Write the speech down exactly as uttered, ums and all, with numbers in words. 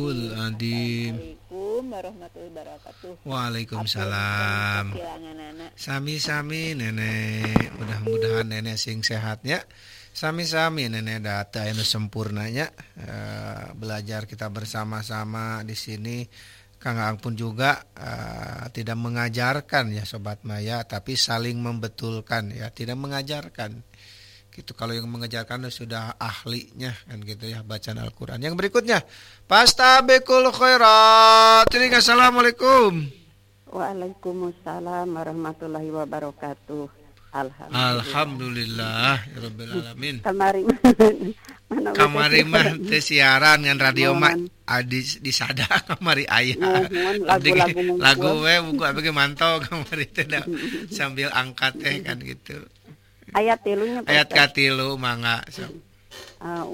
Adim. Assalamualaikum warahmatullahi wabarakatuh. Waalaikumsalam. Sami-sami nenek, mudah-mudahan nenek sing sehatnya. Sami-sami nenek data anu sempurnanya. Uh, belajar kita bersama-sama di sini. Kang Aang pun juga uh, tidak mengajarkan ya Sobat Maya, tapi saling membetulkan ya, tidak mengajarkan. Gitu, kalau yang mengajarkan sudah ahlinya kan gitu ya, bacaan Al-Qur'an. Yang berikutnya, fastabiqul khairat. Ini assalamualaikum. Waalaikumsalam warahmatullahi wabarakatuh. Alhamdulillah. Alhamdulillah rabbil alamin. Kamari kamari mah teh siaran ngan radio mah adi disada kamari aya. Lagu-lagu lagu we buku abge mantau kamari teh sambil angkat teh kan gitu. Ayat tilunya Ayat katilu mangga so. Uh,